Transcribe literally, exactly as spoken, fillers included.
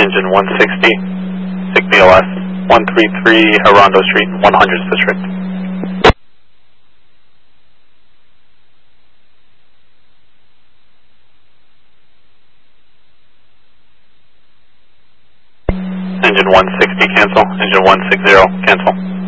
Engine one sixty, S I G B L S, one three three Harondo Street, one hundredth District. Engine one sixty, cancel. Engine one sixty, cancel.